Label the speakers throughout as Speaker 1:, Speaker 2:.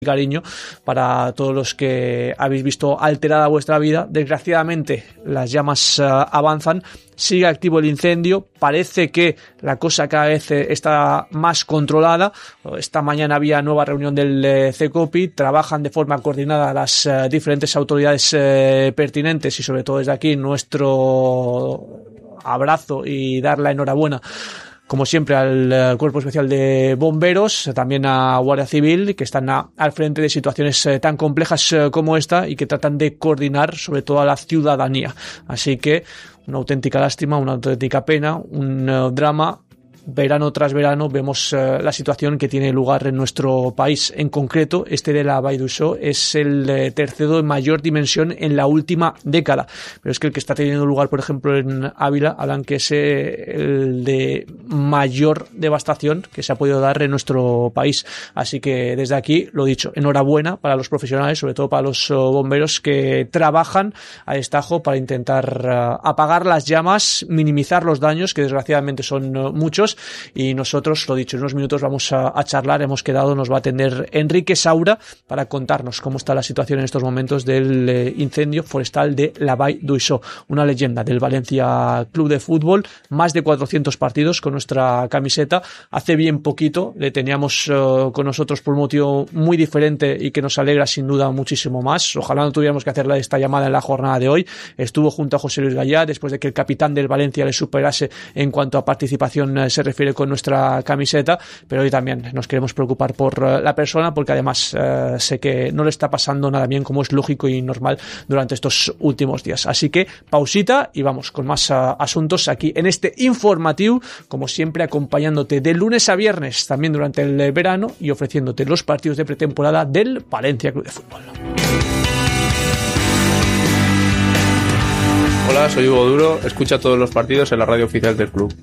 Speaker 1: cariño para todos los que habéis visto alterada vuestra vida. Desgraciadamente las llamas avanzan, sigue activo el incendio, parece que la cosa cada vez está más controlada. Esta mañana había nueva reunión del CECOPI, trabajan de forma coordinada las diferentes autoridades pertinentes y sobre todo desde aquí nuestro abrazo y dar la enhorabuena como siempre al Cuerpo Especial de Bomberos, también a Guardia Civil, que están al frente de situaciones tan complejas como esta y que tratan de coordinar sobre todo a la ciudadanía. Así que una auténtica lástima, una auténtica pena, un drama. Verano tras verano vemos la situación que tiene lugar en nuestro país. En concreto, este de la Vall d'Uixó es el tercero de mayor dimensión en la última década. Pero es que el que está teniendo lugar, por ejemplo, en Ávila, hablan que es el de mayor devastación que se ha podido dar en nuestro país. Así que desde aquí, lo dicho, enhorabuena para los profesionales, sobre todo para los bomberos que trabajan a destajo para intentar apagar las llamas, minimizar los daños, que desgraciadamente son muchos. Y nosotros, lo dicho, en unos minutos vamos a charlar. Hemos quedado, nos va a atender Enrique Saura para contarnos cómo está la situación en estos momentos del incendio forestal de la Vall d'Uixó, una leyenda del Valencia Club de Fútbol, más de 400 partidos con nuestra camiseta. Hace bien poquito le teníamos con nosotros por un motivo muy diferente y que nos alegra sin duda muchísimo más. Ojalá no tuviéramos que hacerle esta llamada en la jornada de hoy. Estuvo junto a José Luis Gallá después de que el capitán del Valencia le superase en cuanto a participación se refiere con nuestra camiseta, pero hoy también nos queremos preocupar por la persona, porque además sé que no le está pasando nada bien, como es lógico y normal durante estos últimos días. Así que pausita y vamos con más asuntos aquí en este informativo, como siempre acompañándote de lunes a viernes también durante el verano y ofreciéndote los partidos de pretemporada del Valencia Club de Fútbol.
Speaker 2: Hola, soy Hugo Duro, escucha todos los partidos en la radio oficial del club.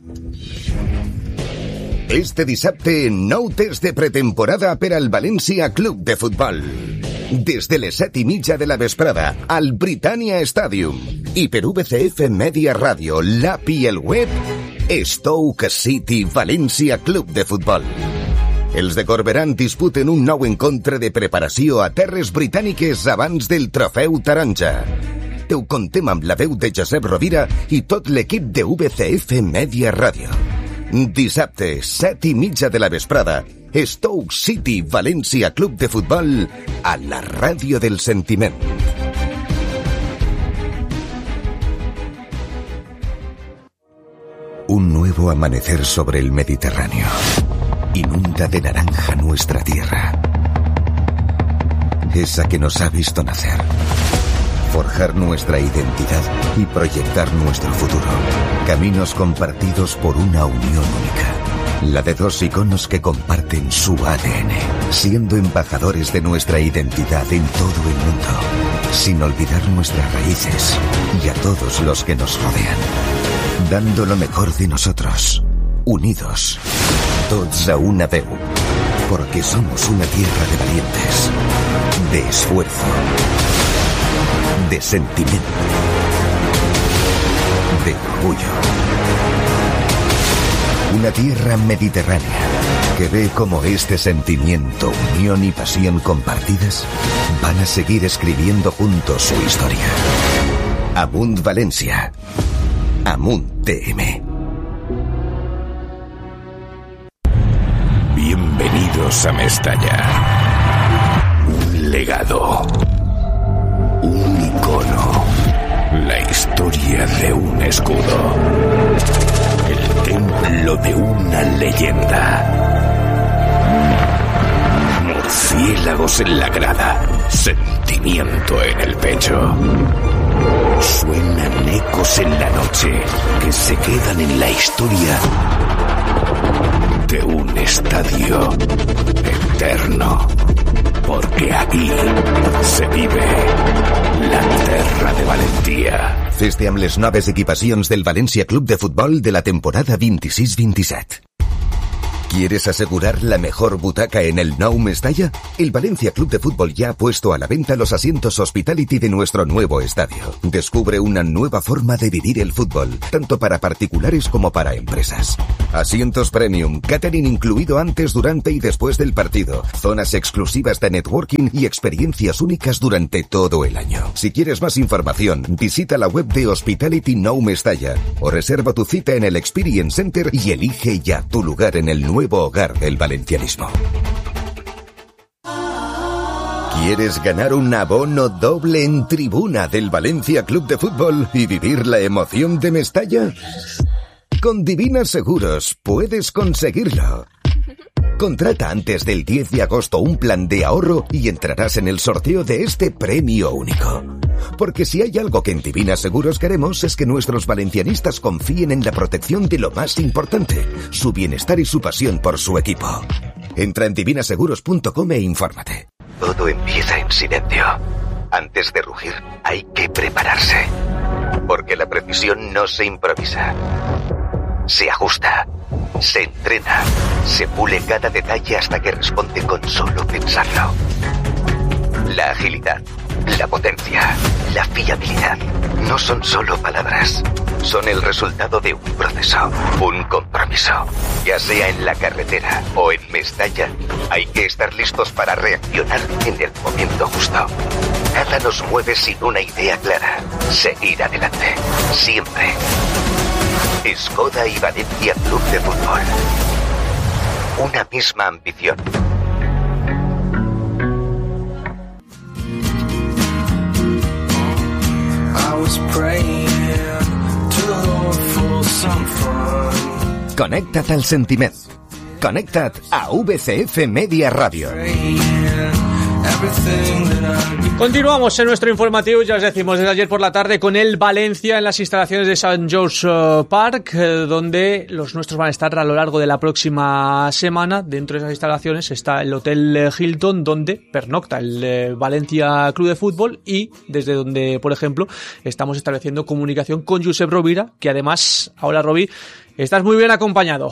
Speaker 3: Este dissabte, nou test de pretemporada per al València Club de Futbol. Des de les 7:30 de la vesprada, al Britannia Stadium. I per VCF Media Ràdio, l'app i el web, Stoke City València Club de Futbol. Els de Corberán disputen un nou encontre de preparació a terres britàniques abans del Trofeu Taronja. Ho contem amb la veu de Josep Rovira i tot l'equip de VCF Media Ràdio. Dissabte, 7:30 de la vesprada, Stoke City València Club de Futbol a la ràdio del sentiment. Un nuevo amanecer sobre el Mediterráneo inunda de naranja nuestra tierra, esa que nos ha visto nacer, forjar nuestra identidad y proyectar nuestro futuro. Caminos compartidos por una unión única. La de dos iconos que comparten su ADN, siendo embajadores de nuestra identidad en todo el mundo, sin olvidar nuestras raíces y a todos los que nos rodean. Dando lo mejor de nosotros, unidos, tots a una veu, porque somos una tierra de valientes, de esfuerzo, de sentimiento, de orgullo. Una tierra mediterránea que ve como este sentimiento, unión y pasión compartidas van a seguir escribiendo juntos su historia. Amunt Valencia, Amunt TM. Bienvenidos a Mestalla. Un legado. Un icono, la historia de un escudo, el templo de una leyenda, murciélagos en la grada, sentimiento en el pecho. Suenan ecos en la noche que se quedan en la historia de un estadio eterno. Porque aquí se vive la terra de Valentia. Feste amb les noves equipacions del València Club de Futbol de la temporada 26-27. ¿Quieres asegurar la mejor butaca en el Nou Mestalla? El Valencia Club de Fútbol ya ha puesto a la venta los asientos Hospitality de nuestro nuevo estadio. Descubre una nueva forma de vivir el fútbol, tanto para particulares como para empresas. Asientos premium, catering incluido antes, durante y después del partido, zonas exclusivas de networking y experiencias únicas durante todo el año. Si quieres más información, visita la web de Hospitality Nou Mestalla o reserva tu cita en el Experience Center y elige ya tu lugar en el nuevo hogar del valencianismo. ¿Quieres ganar un abono doble en tribuna del Valencia Club de Fútbol y vivir la emoción de Mestalla? Con Divina Seguros puedes conseguirlo. Contrata antes del 10 de agosto un plan de ahorro y entrarás en el sorteo de este premio único. Porque si hay algo que en Divina Seguros queremos es que nuestros valencianistas confíen en la protección de lo más importante, su bienestar y su pasión por su equipo. Entra en divinaseguros.com e infórmate. Todo empieza en silencio. Antes de rugir hay que prepararse. Porque la precisión no se improvisa. Se ajusta, se entrena, se pule cada detalle hasta que responde con solo pensarlo. La agilidad, la potencia, la fiabilidad no son solo palabras, son el resultado de un proceso, un compromiso. Ya sea en la carretera o en Mestalla, hay que estar listos para reaccionar en el momento justo. Nada nos mueve sin una idea clara, seguir adelante, siempre. Skoda y Valencia Club de Fútbol. Una misma ambición. Connecta't al sentiment. Connecta't a VCF Media Radio.
Speaker 1: Continuamos en nuestro informativo, ya os decimos, desde ayer por la tarde con el Valencia en las instalaciones de St. George Park, donde los nuestros van a estar a lo largo de la próxima semana. Dentro de esas instalaciones está el Hotel Hilton, donde pernocta el Valencia Club de Fútbol y desde donde, por ejemplo, estamos estableciendo comunicación con Josep Rovira, que además, hola Rovi, estás muy bien acompañado.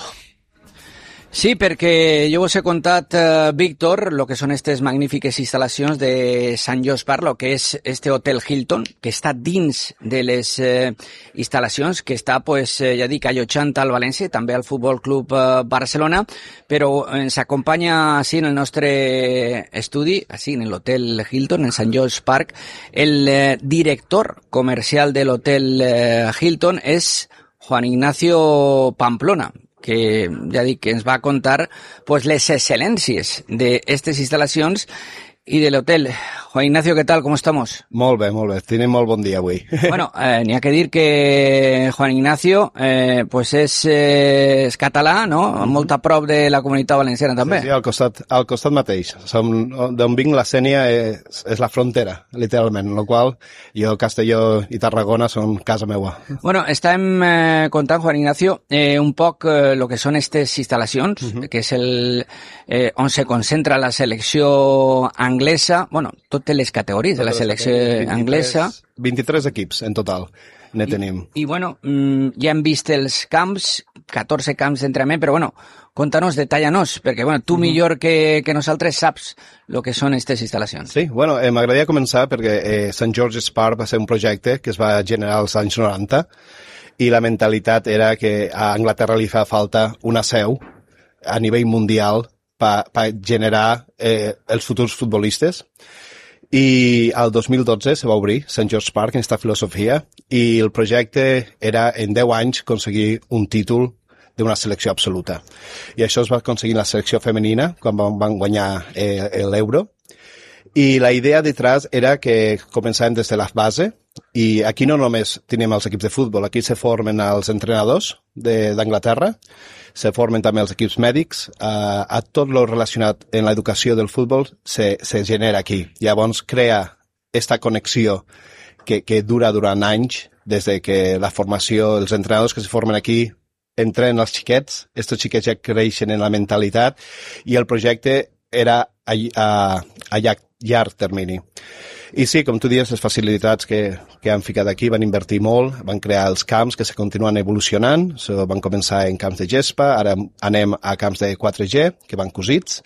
Speaker 4: Sí, perquè jo vos he contat, Víctor, lo que són aquestes magnífiques instal·lacions de Sant George Park, lo que és este Hotel Hilton, que està dins de les instal·lacions, que està, pues, ja dic, allotjant al València, també al Futbol Club Barcelona, però ens acompanya així en el nostre estudi, així en l'Hotel Hilton, en Sant George Park, el director comercial de l'Hotel Hilton és Juan Ignacio Pamplona, que ja dic que ens va contar pues les excel·lències d'aquestes instal·lacions i de l'hotel. Juan Ignacio, ¿qué tal? ¿Cómo estamos?
Speaker 5: Molt bé, molt bé. Tenim molt bon dia avui.
Speaker 4: Bueno, n'hi ha que dir que Juan Ignacio pues és català, no? Molt a prop de la comunitat valenciana també.
Speaker 5: Sí, al costat mateix. D'on vinc la Sénia és la frontera, literalment, en la qual jo, Castelló i Tarragona són casa meua.
Speaker 4: Bueno, estàvem contant, Juan Ignacio, un poc el que són aquestes instal·lacions, que és on se concentra la selecció anglesa, bueno, totes les categories de la selecció anglesa.
Speaker 5: 23 equips en total ne tenim.
Speaker 4: I bueno, ja hem vist els camps, 14 camps d'entrenament, però bueno, contanos, detalla-nos, perquè bueno, tu millor que nosaltres saps el que són aquestes instal·lacions.
Speaker 5: Sí, bueno, m'agradaria començar perquè St. George's Park va ser un projecte que es va generar als anys 90 i la mentalitat era que a Anglaterra li fa falta una seu a nivell mundial per generar els futurs futbolistes. I al 2012 se va obrir St. George Park en aquesta filosofia i el projecte era en 10 anys aconseguir un títol d'una selecció absoluta. I això es va aconseguir en la selecció femenina quan van guanyar l'Euro. I la idea detrás era que començàvem des de la base i aquí no només tenim els equips de futbol, aquí se formen els entrenadors d'Anglaterra, se formen també els equips mèdics, a tot lo relacionat en l'educació del futbol se genera aquí. Llavors crea esta connexió que dura durant anys, des de que la formació, els entrenadors que se formen aquí entrenen els xiquets, estos xiquets ja creixen en la mentalitat i el projecte era a llarg termini. I sí, com tu dius, les facilitats que han ficat aquí van invertir molt, van crear els camps que se continuen evolucionant, van començar en camps de gespa, ara anem a camps de 4G, que van cosits,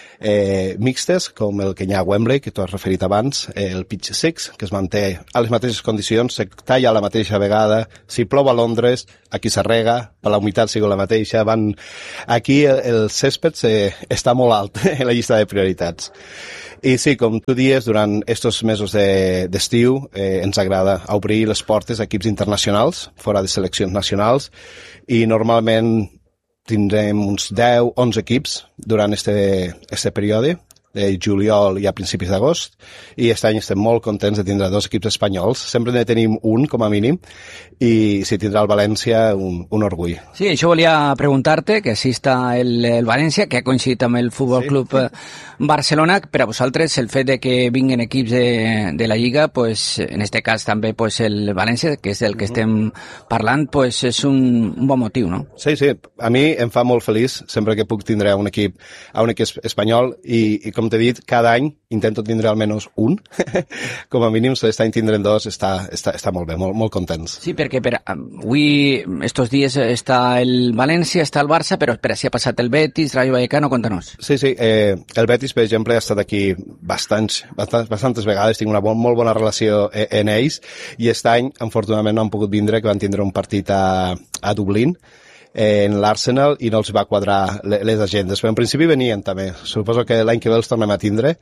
Speaker 5: mixtes, com el que hi ha a Wembley, que tu has referit abans, el Pitch 6, que es manté a les mateixes condicions, se talla a la mateixa vegada, si plou a Londres, aquí s'arrega, per la humitat sigui la mateixa, aquí el césped està molt alt en la llista de prioritats. I sí, com tu dius, durant estos mesos d'estiu ens agrada obrir les portes a equips internacionals, fora de seleccions nacionals, i normalment tindrem uns 10-11 equips durant este període, de juliol i a principis d'agost, i aquest any estem molt contents de tindre 2 equips espanyols. Sempre ne tenim un, com a mínim, i si tindrà el València, un orgull.
Speaker 4: Sí, això volia preguntar-te, que així està el València, que ha coincidit amb el Futbol Club Barcelona. Per a vosaltres, el fet de que vinguen equips de la Lliga, pues, en este cas també pues, el València, que és del que estem parlant, pues, és un bon motiu, no?
Speaker 5: Sí, a mi em fa molt feliç sempre que puc tindre un equip espanyol i com t'he dit, cada any intento tindre almenys un, com a mínim, si aquest any tindrem 2, està molt bé, molt contents.
Speaker 4: Sí, perquè avui, estos dies, està el València, està el Barça, però per així ha passat el Betis, Rayo Vallecano, conta-nos.
Speaker 5: Sí, el Betis, per exemple, ha estat aquí bastantes vegades, tinc una molt bona relació en ells, i aquest any, afortunadament, no han pogut vindre, que van tindre un partit a Dublín, en l'Arsenal, i no els va quadrar les agendes, però en principi venien també. Suposo que l'any que ve els tornem a tindre,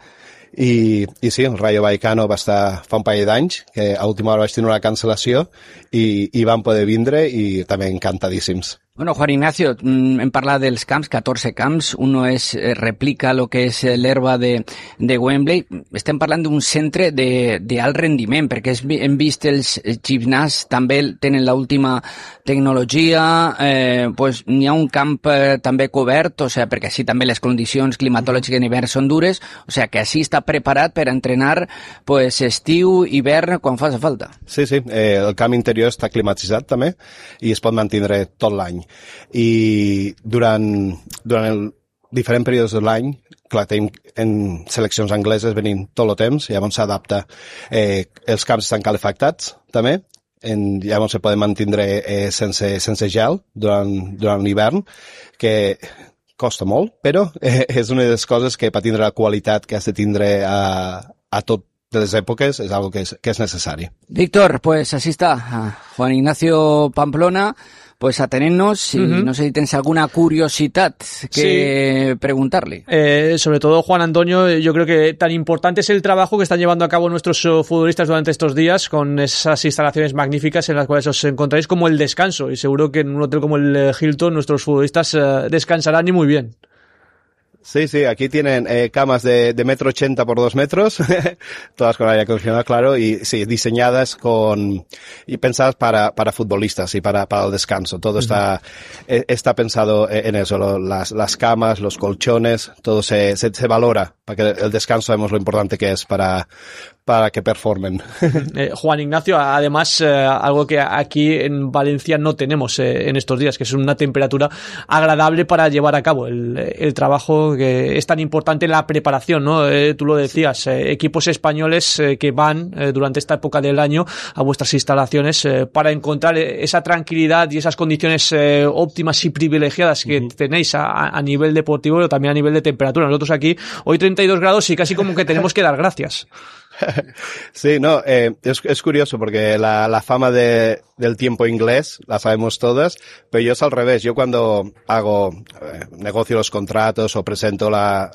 Speaker 5: i sí, el Rayo Vallecano va estar fa un parell d'anys, que a última hora vaig tenir una cancel·lació, i van poder vindre, i també encantadíssims.
Speaker 4: Bueno, Juan Ignacio, hem parlat dels camps, 14 camps, uno replica lo que és l'herba de Wembley. Estem parlant d'un centre d'alt rendiment, perquè hem vist els gimnàs també tenen l'última tecnologia, pues n'hi ha un camp també cobert, o sea, perquè així també les condicions climatològiques en hivern són dures, o sea, que així està preparat per entrenar pues, estiu, hivern, quan faci falta.
Speaker 5: Sí, el camp interior està climatitzat també, i es pot mantenir tot l'any. I durant els diferents períodes de l'any, clar, tenim en seleccions angleses venint tot el temps, llavors s'adapta. Els camps estan calefactats, també, llavors se poden mantenir sense gel durant l'hivern, que costa molt, però és una de les coses que per tindre la qualitat que has de tindre a tot de les èpoques és algo que és necessari.
Speaker 4: Víctor, pues así está. Juan Ignacio Pamplona, pues atenernos y no sé si tienes alguna curiosidad que preguntarle.
Speaker 1: Sobre todo, Juan Antonio, yo creo que tan importante es el trabajo que están llevando a cabo nuestros futbolistas durante estos días con esas instalaciones magníficas en las cuales os encontráis, como el descanso, y seguro que en un hotel como el Hilton nuestros futbolistas descansarán y muy bien.
Speaker 5: Sí, aquí tienen camas de 1,80 m por 2 metros, todas con aire acondicionado, claro, y sí, diseñadas y pensadas para futbolistas y para el descanso. Todo está pensado en eso, las camas, los colchones, todo se valora, para que el descanso sabemos lo importante que es para que performen.
Speaker 1: Juan Ignacio, además, algo que aquí en Valencia no tenemos en estos días, que es una temperatura agradable para llevar a cabo el trabajo que es tan importante en la preparación, ¿no? Tú lo decías, equipos españoles que van durante esta época del año a vuestras instalaciones para encontrar esa tranquilidad y esas condiciones óptimas y privilegiadas que tenéis a nivel deportivo, pero también a nivel de temperatura. Nosotros aquí, hoy 32 grados y casi como que tenemos que dar gracias.
Speaker 5: Sí, no, es curioso porque la fama del tiempo inglés la sabemos todas, pero yo es al revés. Yo cuando negocio los contratos o presento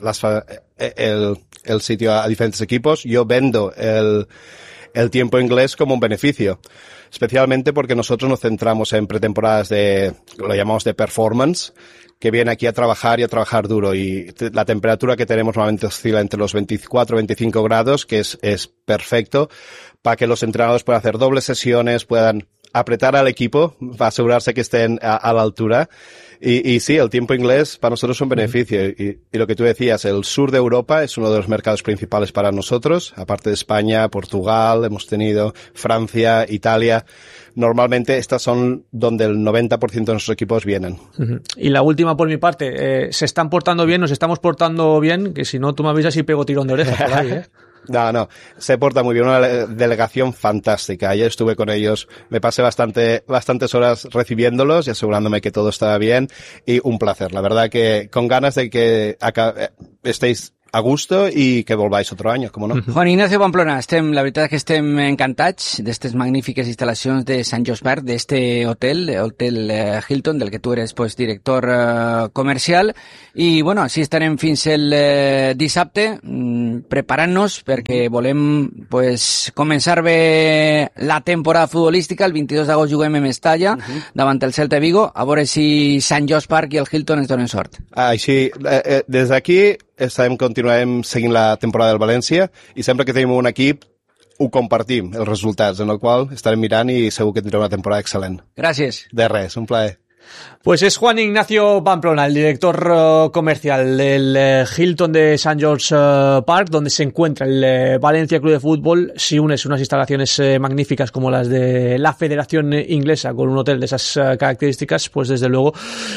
Speaker 5: el sitio a diferentes equipos, yo vendo el tiempo inglés como un beneficio, especialmente porque nosotros nos centramos en pretemporadas lo llamamos de performance, que viene aquí a trabajar y a trabajar duro, y la temperatura que tenemos normalmente oscila entre los 24 y 25 grados, que es perfecto para que los entrenadores puedan hacer dobles sesiones, puedan apretar al equipo para asegurarse que estén a la altura. Y sí, el tiempo inglés para nosotros es un beneficio. Y lo que tú decías, el sur de Europa es uno de los mercados principales para nosotros, aparte de España, Portugal, hemos tenido Francia, Italia. Normalmente estas son donde el 90% de nuestros equipos vienen.
Speaker 1: Y la última por mi parte, ¿se están portando bien? ¿Nos estamos portando bien? Que si no, tú me avisas y pego tirón de orejas por ahí, ¿eh?
Speaker 5: No, se porta muy bien, una delegación fantástica. Ayer estuve con ellos, me pasé bastantes horas recibiéndolos y asegurándome que todo estaba bien, y un placer. La verdad que con ganas de que estéis a gusto i que volváis otro año, com no?
Speaker 4: Juan Ignacio Pamplona, la veritat és que estem encantats d'estes magnífiques instal·lacions de Sant Jost Park, d'este hotel Hilton, del que tu eres director comercial, i bueno, així estarem fins el dissabte preparant-nos perquè volem començar bé la temporada futbolística. El 22 d'agost juguem a Mestalla davant el Celta de Vigo, a veure si Sant Jost Park i el Hilton ens donen sort.
Speaker 5: Així, des d'aquí continuarem seguint la temporada del València i sempre que tenim un equip ho compartim, els resultats, en el qual estarem mirant i segur que tindrà una temporada excel·lent.
Speaker 4: Gràcies.
Speaker 5: De res, un plaer.
Speaker 1: Pues es Juan Ignacio Pamplona, el director comercial del Hilton de St. George Park, donde se encuentra el Valencia Club de Fútbol. Si unes unas instalaciones magníficas como las de la Federación Inglesa con un hotel de esas características, pues desde luego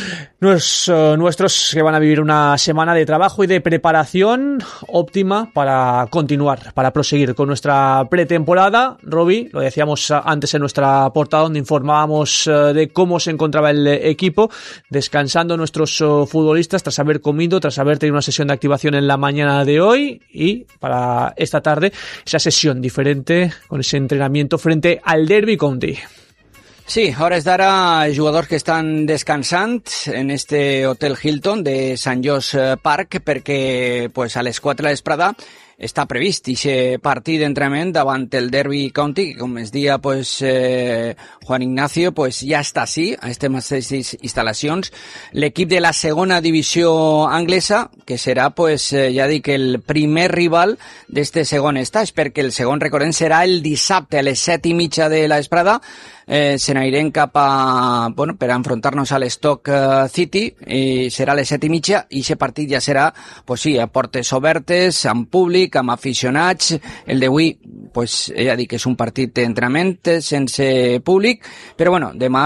Speaker 1: nuestros que van a vivir una semana de trabajo y de preparación óptima para continuar, para proseguir con nuestra pretemporada. Roby, lo decíamos antes en nuestra portada donde informábamos de cómo se encontraba el equipo, descansando nuestros futbolistas tras haber comido, tras haber tenido una sesión de activación en la mañana de hoy, y para esta tarde esa sesión diferente con ese entrenamiento frente al Derby County.
Speaker 4: Sí, a hores d'ara jugadors que estan descansant en este Hotel Hilton de Sant Jost Park perquè a les 4 de la vesprada està previst aquest partit d'entrenament davant el Derby County, que com es dia Juan Ignacio ja està així, a aquestes mateixes instal·lacions. L'equip de la segona divisió anglesa, que serà ja dic el primer rival d'este segon estatge, perquè el segon, recordem, serà el dissabte a les 7:30 de la vesprada. Se n'anirem cap a, per enfrontar-nos a l'Stoke City, i serà a les 7:30, i aquest partit ja serà, a portes obertes, amb públic, amb aficionats. El d'avui, ja dic que és un partit d'entrenament sense públic, però demà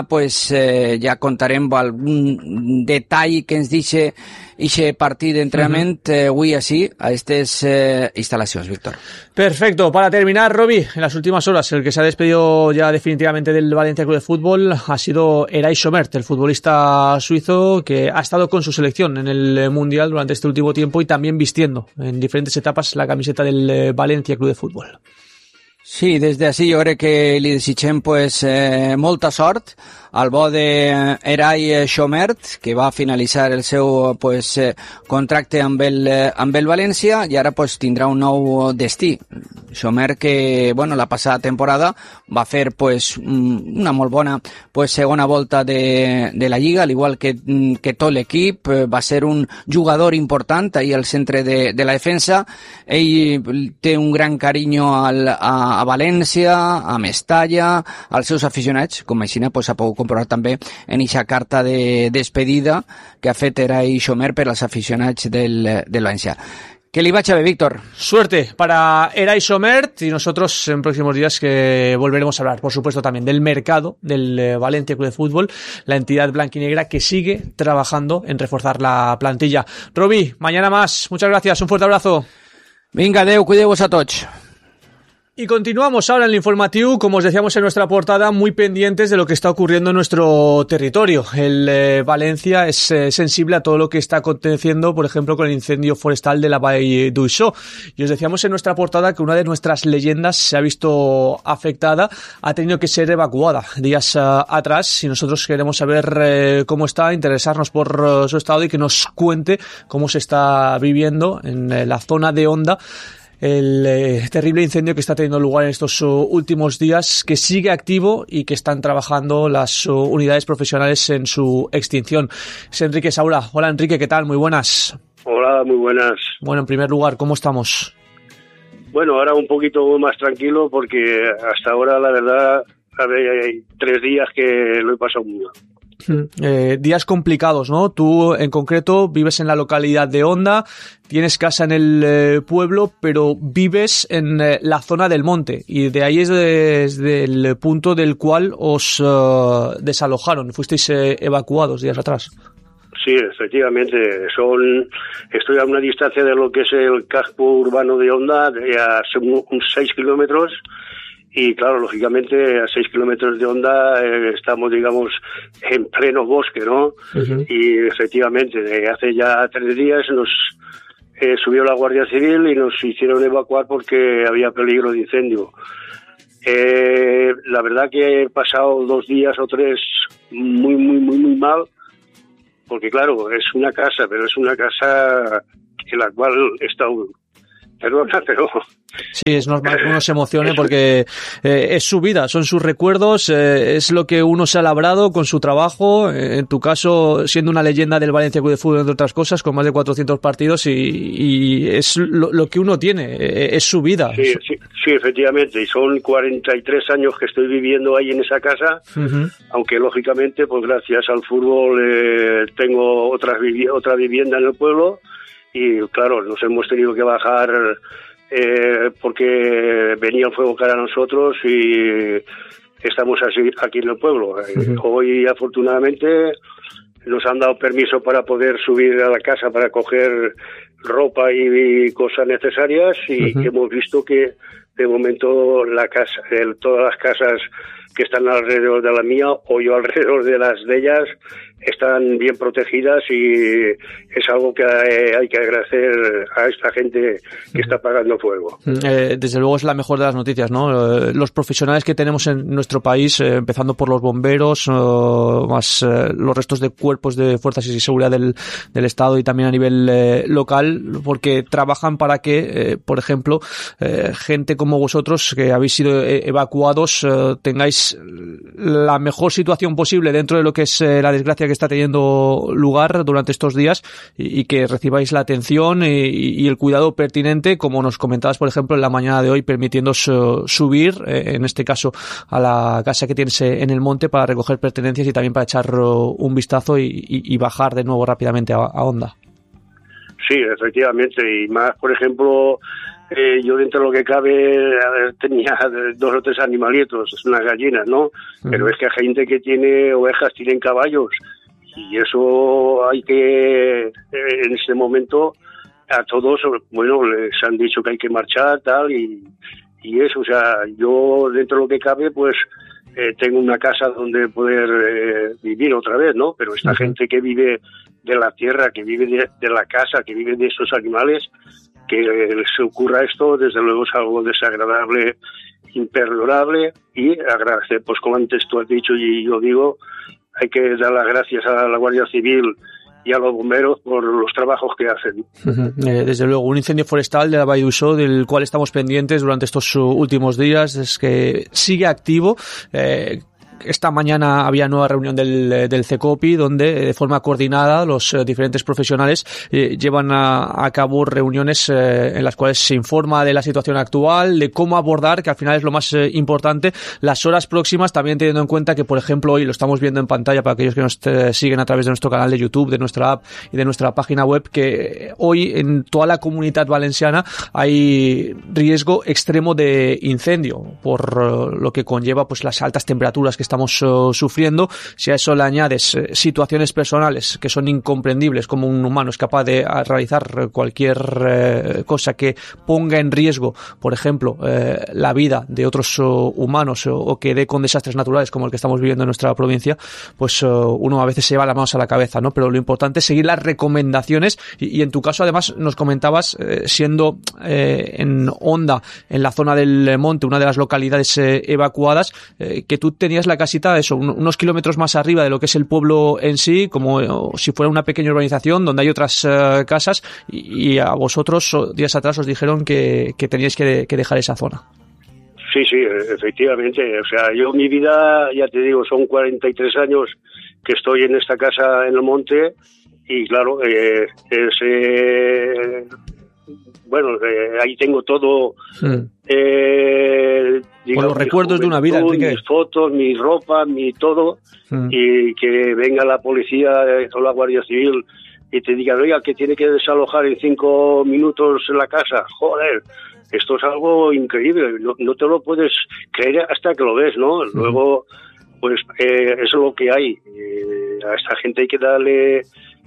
Speaker 4: ja contarem amb algun detall que ens deixi aquest partit d'entrenament avui així, a estas instalaciones, Víctor.
Speaker 1: Perfecto. Para terminar, Roby, en las últimas horas el que se ha despedido ya definitivamente del Valencia Club de Fútbol ha sido Eray Somert, el futbolista suizo que ha estado con su selección en el Mundial durante este último tiempo y también vistiendo en diferentes etapas la camiseta del Valencia Club de Fútbol.
Speaker 4: Sí, des d'ací jo crec que li desitgem molta sort al bo d'Eray Somert, que va finalitzar el seu contracte amb el València i ara tindrà un nou destí. Somert que la passada temporada va fer una molt bona segona volta de la Lliga, al igual que tot l'equip. Va ser un jugador important ahir al centre de la defensa. Ell té un gran carinyo a València, a Mestalla, als seus aficionats, com així ha pogut comprovar també en aquesta carta de despedida que ha fet Eray Somert per als aficionats del València. Que li vaya, Víctor.
Speaker 1: Suerte para Eray Somert y nosotros en próximos días que volveremos a hablar, por supuesto, también del mercado del Valencia Club de Fútbol, la entidad blanquinegra que sigue trabajando en reforzar la plantilla. Roby, mañana más. Muchas gracias. Un fuerte abrazo.
Speaker 4: Vinga, adeu, cuideu-vos a tots.
Speaker 1: Y continuamos ahora en el informativo, como os decíamos en nuestra portada, muy pendientes de lo que está ocurriendo en nuestro territorio. El Valencia es sensible a todo lo que está aconteciendo, por ejemplo, con el incendio forestal de la Vall d'Uixó. Y os decíamos en nuestra portada que una de nuestras leyendas se ha visto afectada, ha tenido que ser evacuada días atrás, y nosotros queremos saber cómo está, interesarnos por su estado y que nos cuente cómo se está viviendo en la zona de Onda el terrible incendio que está teniendo lugar en estos últimos días, que sigue activo y que están trabajando las unidades profesionales en su extinción. Es Enrique Saura. Hola, Enrique, ¿qué tal? Muy buenas.
Speaker 6: Hola, muy buenas.
Speaker 1: Bueno, en primer lugar, ¿cómo estamos?
Speaker 6: Bueno, ahora un poquito más tranquilo porque hasta ahora, la verdad, hay 3 días que lo he pasado muy mal.
Speaker 1: Días complicados, ¿no? Tú, en concreto, vives en la localidad de Onda, tienes casa en el pueblo, pero vives en la zona del monte, y de ahí es desde el punto del cual os desalojaron, fuisteis evacuados días atrás.
Speaker 6: Sí, efectivamente. Estoy a una distancia de lo que es el casco urbano de Onda, a 6 kilómetros. Y claro, lógicamente a 6 kilómetros de Onda estamos, digamos, en pleno bosque, ¿no? Uh-huh. Y efectivamente, hace ya 3 días nos subió la Guardia Civil y nos hicieron evacuar porque había peligro de incendio. La verdad que he pasado 2 días o 3 muy mal, porque claro, es una casa, pero es una casa en la cual he estado... Perdona, pero...
Speaker 1: Sí, es normal que uno se emocione porque es su vida, son sus recuerdos, es lo que uno se ha labrado con su trabajo, en tu caso siendo una leyenda del Valencia Club de Fútbol, entre otras cosas, con más de 400 partidos y es lo que uno tiene, es su vida.
Speaker 6: Sí, efectivamente, y son 43 años que estoy viviendo ahí en esa casa, uh-huh. Aunque lógicamente, pues gracias al fútbol tengo otra vivienda en el pueblo y claro, nos hemos tenido que bajar... porque venía el fuego cara a nosotros y estamos así aquí en el pueblo. Uh-huh. Hoy afortunadamente nos han dado permiso para poder subir a la casa para coger ropa y cosas necesarias y uh-huh. Hemos visto que de momento la casa, todas las casas que están alrededor de la mía o yo alrededor de las de ellas están bien protegidas y es algo que hay que agradecer a esta gente que está apagando fuego.
Speaker 1: Desde luego es la mejor de las noticias, ¿no? Los profesionales que tenemos en nuestro país, empezando por los bomberos, más los restos de cuerpos de fuerzas y seguridad del Estado y también a nivel local, porque trabajan para que, por ejemplo, gente como vosotros que habéis sido evacuados tengáis la mejor situación posible dentro de lo que es la desgracia que está teniendo lugar durante estos días y que recibáis la atención y el cuidado pertinente, como nos comentabas, por ejemplo, en la mañana de hoy, permitiéndoos subir, en este caso, a la casa que tienes en el monte para recoger pertenencias y también para echar un vistazo y bajar de nuevo rápidamente a Onda.
Speaker 6: Sí, efectivamente, y más, por ejemplo... yo dentro de lo que cabe tenía 2 o 3 animalitos, unas gallinas, ¿no? Uh-huh. Pero es que hay gente que tiene ovejas, tienen caballos y eso hay que, en este momento, a todos, bueno, les han dicho que hay que marchar, tal, y eso, o sea, yo dentro de lo que cabe, pues, tengo una casa donde poder vivir otra vez, ¿no? Pero esta uh-huh. gente que vive de la tierra, que vive de la casa, que vive de esos animales, que se ocurra esto, desde luego es algo desagradable, imperdonable y agradecer, pues como antes tú has dicho y yo digo, hay que dar las gracias a la Guardia Civil y a los bomberos por los trabajos que hacen.
Speaker 1: Uh-huh. Desde luego, un incendio forestal de la Vall d'Uixó del cual estamos pendientes durante estos últimos días, es que sigue activo. Esta mañana había nueva reunión del CECOPI donde de forma coordinada los diferentes profesionales llevan a cabo reuniones en las cuales se informa de la situación actual, de cómo abordar, que al final es lo más importante, las horas próximas, también teniendo en cuenta que, por ejemplo, hoy lo estamos viendo en pantalla para aquellos que nos siguen a través de nuestro canal de YouTube, de nuestra app y de nuestra página web, que hoy en toda la Comunitat Valenciana hay riesgo extremo de incendio por lo que conlleva pues las altas temperaturas que estamos sufriendo. Si a eso le añades situaciones personales que son incomprendibles, como un humano es capaz de realizar cualquier cosa que ponga en riesgo, por ejemplo, la vida de otros humanos o que dé con desastres naturales como el que estamos viviendo en nuestra provincia, pues uno a veces se lleva las manos a la cabeza, ¿no? Pero lo importante es seguir las recomendaciones y en tu caso además nos comentabas, siendo en Onda, en la zona del monte, una de las localidades evacuadas, que tú tenías la casita, eso, unos kilómetros más arriba de lo que es el pueblo en sí, como si fuera una pequeña urbanización donde hay otras casas y a vosotros días atrás os dijeron que teníais que dejar esa zona.
Speaker 6: Sí, efectivamente. O sea, yo mi vida, ya te digo, son 43 años que estoy en esta casa en el monte y claro, ahí tengo todo... digamos,
Speaker 1: los recuerdos de una vida,
Speaker 6: mis fotos, mi ropa, mi todo, y que venga la policía o la Guardia Civil y te digan, oiga, que tiene que desalojar en 5 minutos la casa. Joder, esto es algo increíble, no te lo puedes creer hasta que lo ves, ¿no? Luego, pues eso es lo que hay. A esta gente hay que darle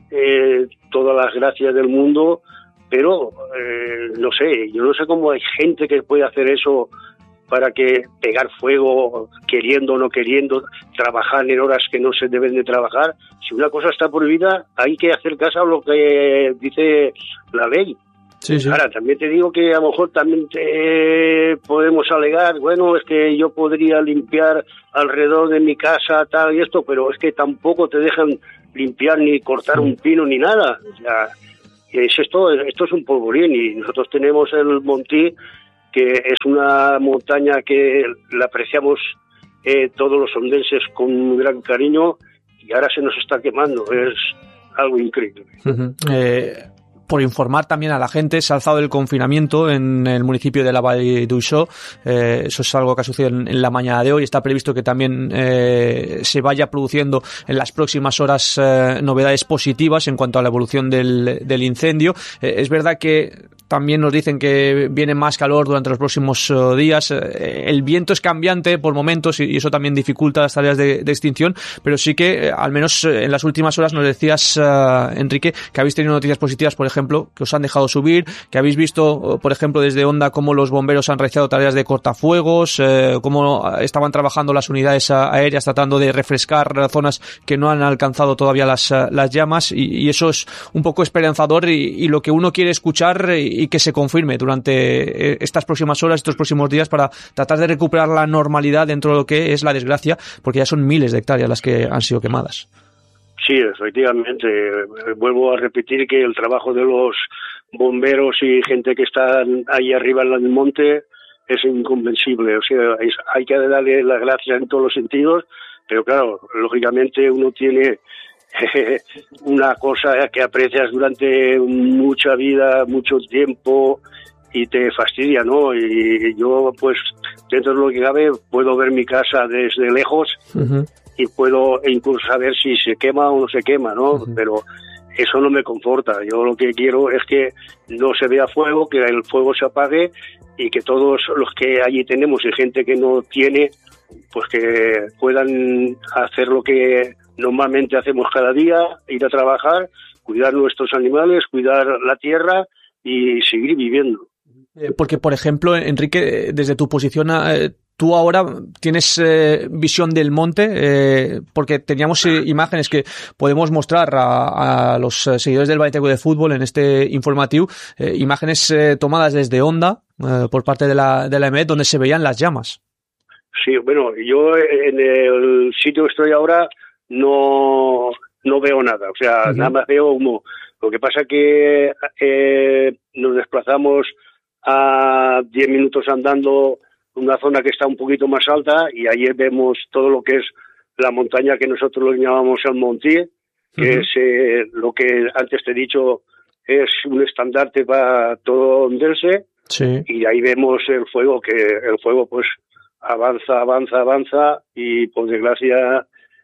Speaker 6: todas las gracias del mundo, pero no sé, yo no sé cómo hay gente que puede hacer eso para que pegar fuego, queriendo o no queriendo, trabajar en horas que no se deben de trabajar. Si una cosa está prohibida, hay que hacer caso a lo que dice la ley.
Speaker 1: Sí, sí.
Speaker 6: Ahora, también te digo que a lo mejor también podemos alegar, bueno, es que yo podría limpiar alrededor de mi casa, tal y esto, pero es que tampoco te dejan limpiar ni cortar un pino ni nada. O sea, esto es un polvorín, y nosotros tenemos el Montí, que es una montaña que la apreciamos todos los ondenses con un gran cariño, y ahora se nos está quemando. Es algo increíble.
Speaker 1: Uh-huh. Por informar también a la gente, se ha alzado el confinamiento en el municipio de la Vall d'Uixó. Eso es algo que ha sucedido en la mañana de hoy. Está previsto que también se vaya produciendo en las próximas horas novedades positivas en cuanto a la evolución del incendio. Es verdad que también nos dicen que viene más calor durante los próximos días. El viento es cambiante por momentos y eso también dificulta las tareas de extinción, pero sí que, al menos en las últimas horas, nos decías, Enrique, que habéis tenido noticias positivas, por ejemplo, que os han dejado subir, que habéis visto, por ejemplo, desde Onda, cómo los bomberos han realizado tareas de cortafuegos, cómo estaban trabajando las unidades aéreas tratando de refrescar zonas que no han alcanzado todavía las llamas, y eso es un poco esperanzador y lo que uno quiere escuchar y que se confirme durante estas próximas horas, estos próximos días, para tratar de recuperar la normalidad dentro de lo que es la desgracia, porque ya son miles de hectáreas las que han sido quemadas.
Speaker 6: Sí, efectivamente. Vuelvo a repetir que el trabajo de los bomberos y gente que están ahí arriba en el monte es inconvencible. O sea, hay que darle las gracias en todos los sentidos, pero claro, lógicamente uno tiene una cosa que aprecias durante mucha vida, mucho tiempo, y te fastidia, ¿no? Y yo, pues, dentro de lo que cabe, puedo ver mi casa desde lejos. Uh-huh. Y puedo incluso saber si se quema o no se quema, ¿no? Uh-huh. Pero eso no me conforta. Yo lo que quiero es que no se vea fuego, que el fuego se apague, y que todos los que allí tenemos y gente que no tiene, pues que puedan hacer lo que normalmente hacemos cada día, ir a trabajar, cuidar nuestros animales, cuidar la tierra y seguir viviendo.
Speaker 1: Porque, por ejemplo, Enrique, desde tu posición, tú ahora tienes visión del monte, porque teníamos imágenes que podemos mostrar a los seguidores del València Club de Fútbol en este informativo, imágenes tomadas desde Onda por parte de la EMET, donde se veían las llamas.
Speaker 6: Sí, bueno, yo en el sitio que estoy ahora no veo nada, o sea, uh-huh. Nada más veo humo. Lo que pasa que nos desplazamos a 10 minutos andando una zona que está un poquito más alta, y ahí vemos todo lo que es la montaña que nosotros lo llamamos el Montí, que uh-huh. Es lo que antes te he dicho, es un estandarte para todo Ondense. Sí. Y ahí vemos el fuego, que el fuego pues avanza, y por desgracia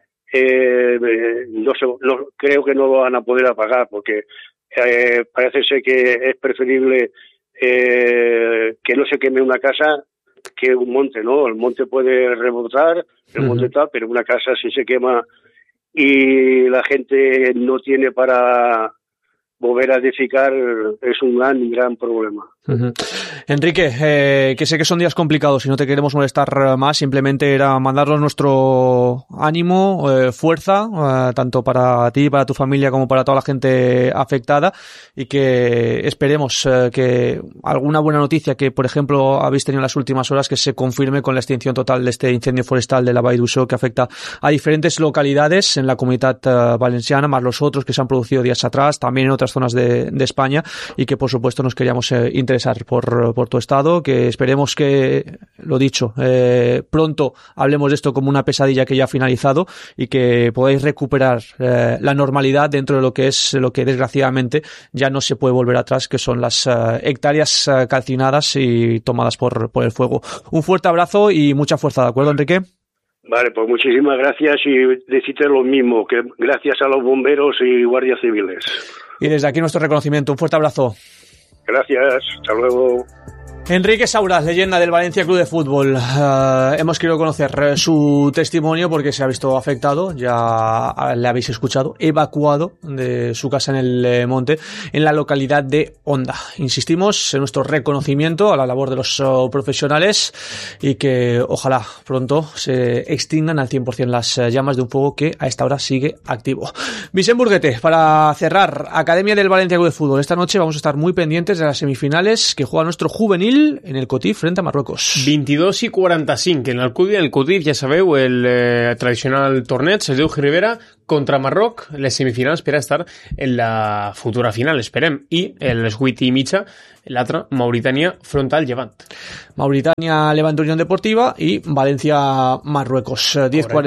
Speaker 6: no creo que no lo van a poder apagar, porque parece ser que es preferible que no se queme una casa que un monte, ¿no? El monte puede rebotar, el uh-huh. monte tal, pero una casa si se quema y la gente no tiene para volver a edificar, es un gran problema.
Speaker 1: Uh-huh. Enrique, que sé que son días complicados y no te queremos molestar más, simplemente era mandarnos nuestro ánimo, fuerza, tanto para ti, para tu familia, como para toda la gente afectada, y que esperemos que alguna buena noticia que, por ejemplo, habéis tenido en las últimas horas, que se confirme con la extinción total de este incendio forestal de la Vall d'Uixó, que afecta a diferentes localidades en la Comunitat Valenciana, más los otros que se han producido días atrás, también en otras zonas de España, y que por supuesto nos queríamos interesar por tu estado, que esperemos que, lo dicho, pronto hablemos de esto como una pesadilla que ya ha finalizado, y que podáis recuperar la normalidad dentro de lo que desgraciadamente ya no se puede volver atrás, que son las hectáreas calcinadas y tomadas por el fuego. Un fuerte abrazo y mucha fuerza, ¿de acuerdo, Enrique?
Speaker 6: Vale, pues muchísimas gracias, y decirte lo mismo, que gracias a los bomberos y guardias civiles.
Speaker 1: Y desde aquí nuestro reconocimiento. Un fuerte abrazo.
Speaker 6: Gracias, hasta luego.
Speaker 1: Enrique Sauras, leyenda del Valencia Club de Fútbol. Hemos querido conocer su testimonio porque se ha visto afectado, ya le habéis escuchado, evacuado de su casa en el Monte, en la localidad de Onda. Insistimos en nuestro reconocimiento a la labor de los profesionales y que ojalá pronto se extingan al 100% las llamas de un fuego que a esta hora sigue activo. Vicent Burguete, para cerrar, Academia del Valencia Club de Fútbol. Esta noche vamos a estar muy pendientes de las semifinales que juega nuestro juvenil en el Cotif frente a Marruecos.
Speaker 2: 22:45 en l'Alcúdia. El Cotif, ja sabeu, el tradicional torneig, es diu Rivera contra Marroc, les semifinals per a estar en la futura final, esperem. I les 8:30, l'altre, Mauritània front al Llevant.
Speaker 1: Mauritania, Levante Unión Deportiva y Valencia, Marruecos.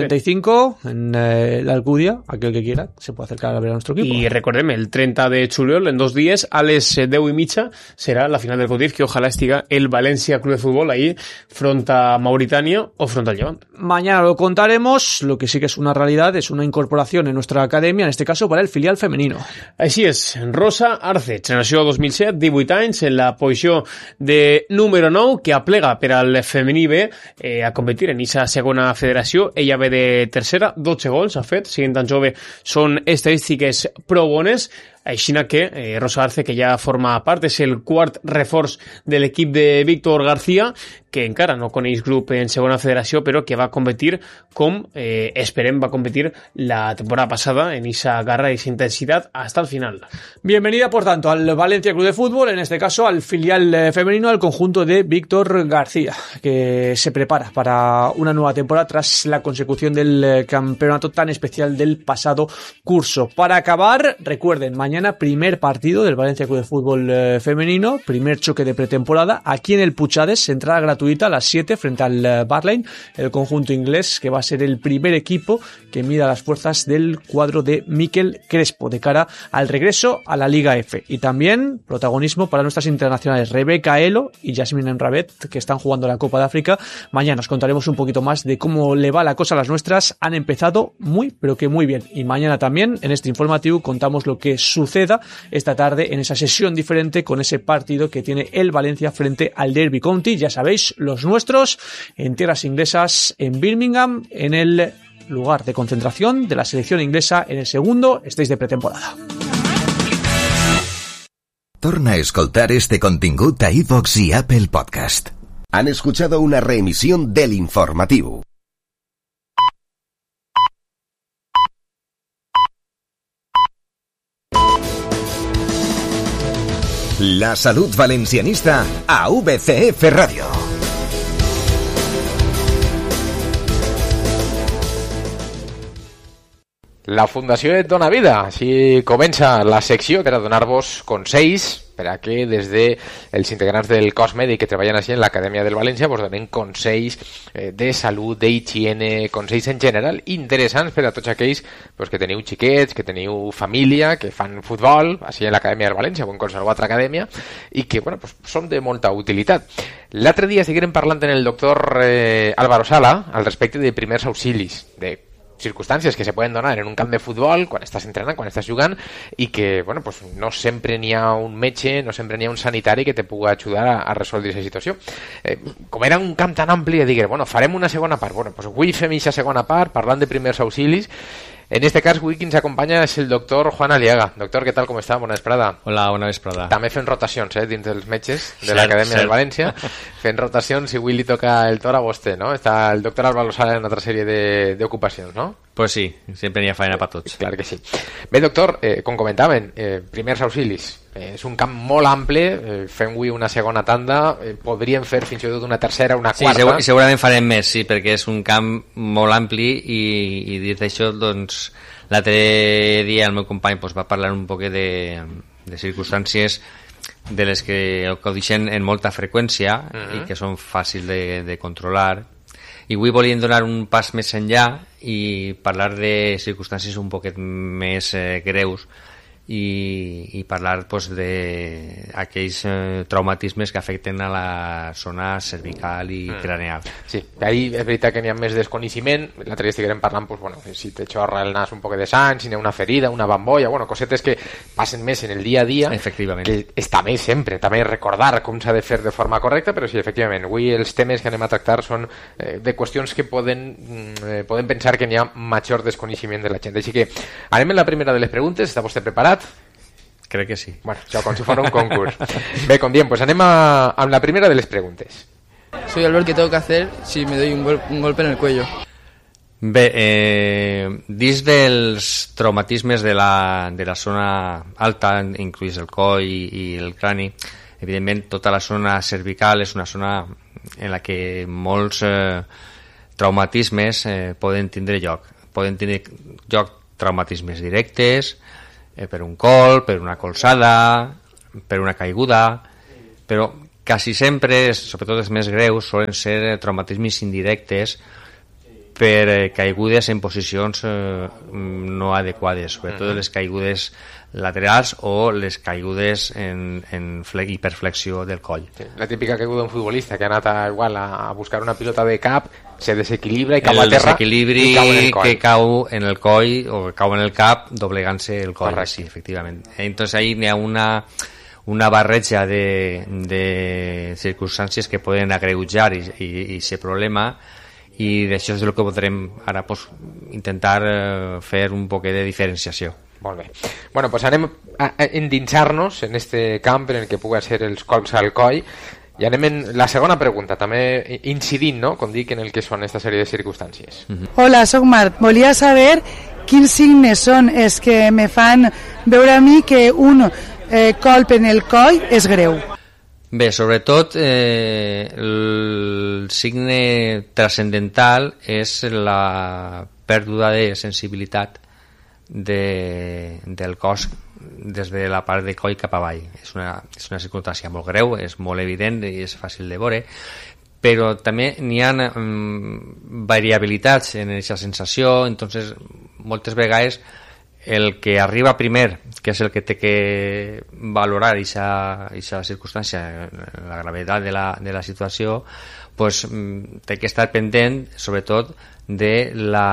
Speaker 1: 10:45 en la Alcúdia. Aquel que quiera se puede acercar a ver a nuestro equipo.
Speaker 2: I recordem, el 30 de juliol, en 2 dies, a les 10:30, serà la final del Cotif, que ojalá estiga el Valencia Club de Fútbol ahí front a Mauritania o front al Llevant.
Speaker 1: Mañana lo contaremos. Lo que sí que es una realidad es una incorporación en nuestra academia, en este caso para el filial femenino.
Speaker 2: Així és, Rosa Arce, generació 2007, 18 anys, en la posició de número 9, que aplega per al femení B a competir en aquesta segona federació. Ella ve de tercera, 12 gols ha fet, siguent tan jove, són estadístiques prou bones. Així que Rosa Arce, que ja forma part, és el quart reforç de l'equip de Víctor García, que encara no coneix grup en segona federació, però que va competir com esperem va competir la temporada pasada, en esa garra y esa intensidad hasta el final.
Speaker 1: Bienvenida, por tanto, al Valencia Club de Fútbol, en este caso al filial femenino, al conjunto de Víctor García, que se prepara para una nueva temporada tras la consecución del campeonato tan especial del pasado curso. Para acabar, recuerden, mañana primer partido del Valencia Club de Fútbol femenino, primer choque de pretemporada, aquí en el Puchades, entrada gratuita a las 7 frente al Barlane, el conjunto inglés que va a ser el primer equipo que mida las fuerzas del cuadro de Mikel Crespo de cara al regreso a la Liga F. Y también protagonismo para nuestras internacionales Rebeca Elo y Jasmine Enrabet, que están jugando la Copa de África. Mañana os contaremos un poquito más de cómo le va la cosa a las nuestras. Han empezado muy, pero que muy bien. Y mañana también, en este informativo, contamos lo que suceda esta tarde en esa sesión diferente con ese partido que tiene el Valencia frente al Derby County. Ya sabéis, los nuestros en tierras inglesas, en Birmingham, en el lugar de concentración de la selección inglesa en el segundo stage de pretemporada.
Speaker 3: Torna a escoltar este contingut a iVox y Apple Podcast. Han escuchado una reemisión del informativo. La salud valencianista a VCF Radio.
Speaker 7: La Fundació et dona vida. Així comença la secció per a donar-vos consells per a que des dels integrants del cos mèdic que treballen així en l'Acadèmia del València vos donen consells de salut, d'higiene, consells en general interessants per a tots aquells que teniu xiquets, que teniu família, que fan futbol així en l'Acadèmia del València o en qualsevol altra acadèmia i que són de molta utilitat. L'altre dia estiguérem parlant amb el doctor Álvaro Sala al respecte de primers auxilis, de circumstàncies que se poden donar en un camp de futbol quan estàs entrenant, quan estàs jugant i que no sempre n'hi ha un metge, no sempre n'hi ha un sanitari que te pugui ajudar a resoldre aquesta situació. Com era un camp tan ampli, diguer, farem una segona part. Avui fem aquesta segona part parlant de primers auxilis. En este cas, avui qui ens acompanya és el doctor Juan Aliaga. Doctor, què tal, com està? Bona vesprada.
Speaker 8: Hola, bona vesprada.
Speaker 7: També fent rotacions, dins dels metges de l'Acadèmia del València. Fent rotacions, i avui li toca el torn a vostè, no? Està el doctor Álvaro Sala en una altra sèrie d'ocupacions, no?
Speaker 8: Pues sí, sempre n'hi ha feina per tots.
Speaker 7: Clar que sí. Bé, doctor, com comentaven, primers auxilis. És un camp molt ample, fem avui una segona tanda, podríem fer fins i tot una tercera, una quarta.
Speaker 8: Sí, segurament farem més, sí, perquè és un camp molt ampli i dit això, doncs, l'altre dia el meu company va parlar un poc de circumstàncies de les que acudixen en molta freqüència i que són fàcils de controlar. I avui volíem donar un pas més enllà i parlar de circumstàncies un poquet més greus i parlar pues, d'aquells traumatismes que afecten a la zona cervical i craneal.
Speaker 7: Sí, ahí és veritat que n'hi ha més desconeixement. L'altre dia estiguem parlant, pues, bueno, si te xorra el nas un poc de sang, si n'hi ha una ferida, una bambolla, bueno, cosetes que passen més en el dia a dia,
Speaker 8: efectivament,
Speaker 7: que està bé sempre, també recordar com s'ha de fer de forma correcta, però sí, efectivament, avui els temes que anem a tractar són de qüestions que poden pensar que n'hi ha major desconeixement de la gent. Així que anem en la primera de les preguntes. Està vostè preparat?
Speaker 8: Crec que sí.
Speaker 7: Bueno, això com si fos un concurs. Bé, com diem, pues anem amb la primera de les preguntes.
Speaker 9: Soy Albert, ¿qué tengo que hacer si me doy un golpe en el cuello?
Speaker 8: Bé, dins dels traumatismes de la zona alta, incluïs el coll i el crani, evidentment tota la zona cervical és una zona en la que molts traumatismes poden tindre lloc. Poden tindre lloc traumatismes directes, per un col, per una colzada, per una caiguda, però quasi sempre, sobretot els més greus, solen ser traumatismes indirectes per caigudes en posicions no adequades, sobretot les caigudes laterals o les caigudes en hiperflexió del coll.
Speaker 7: Sí, la típica caiguda d'un futbolista que ha anat a buscar una pilota de cap, se desequilibra i cau a terra,
Speaker 8: desequilibri que cau en el coll o que cau en el cap doblegant-se el coll.
Speaker 7: Correcte.
Speaker 8: Sí, efectivament. Entonces ahí n'hi ha una barreja de circumstàncies que poden agreujar i ser problema, i d'això és el que podrem ara pues, intentar fer un poc de diferenciació.
Speaker 7: Molt bé. Bueno, pues anem a endinsar-nos en este camp en el que pugui ser els colps al coll, i anem en la segona pregunta, també incidint, no?, com dic, en el que són aquesta sèrie de circumstàncies.
Speaker 10: Hola, soc Marc. Volia saber quins signes són els que me fan veure a mi que un colp en el coll és greu.
Speaker 8: Bé, sobretot el signe transcendental és la pèrdua de sensibilitat del cos des de la part de coll cap avall. És una circumstància molt greu, és molt evident i és fàcil de veure, però també n'hi ha variabilitats en aquesta sensació. Entonces moltes vegades el que arriba primer, que és el que té que valorar aquesta circumstància, la gravetat de la situació, pues, té que estar pendent sobretot de